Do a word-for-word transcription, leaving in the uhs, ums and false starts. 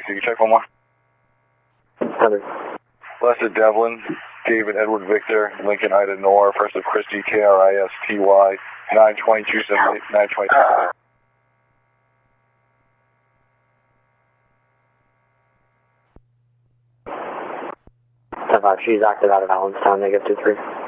you can check one more. one hundred. Lester Devlin, David Edward Victor, Lincoln Ida Nor, first of Christy, K R I S T Y, nine twenty-two seventy-eight, nine twenty-two. ten five, she's active out of Allenstown, negative two three.